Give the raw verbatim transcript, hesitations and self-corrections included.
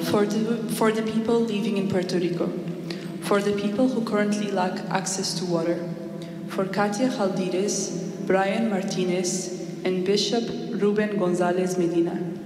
for the, for the people living in Puerto Rico, for the people who currently lack access to water, for Katia Jaldires, Brian Martinez, and Bishop Ruben Gonzalez Medina,